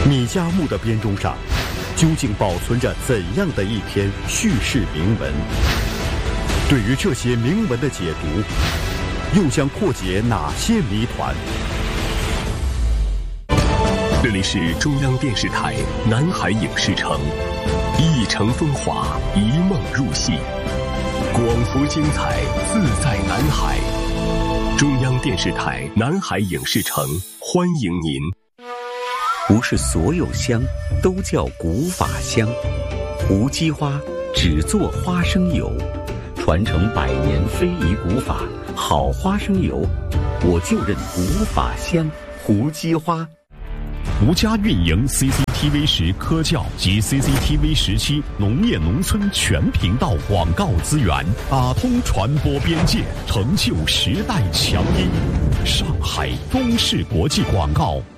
米家墓的编钟上，究竟保存着怎样的一篇叙事铭文？对于这些铭文的解读，又将破解哪些谜团？ 这里是中央电视台南海影视城，一城风华，一梦入戏，广福精彩，自在南海。中央电视台南海影视城欢迎您。 不是所有香都叫古法香，无机花只做花生油，传承100年非遗古法，好花生油我就认古法香胡姬花。 吴家运营 CCTV 10科教及 CCTV 17农业农村全频道广告资源，打通传播边界，成就时代强音。上海中视国际广告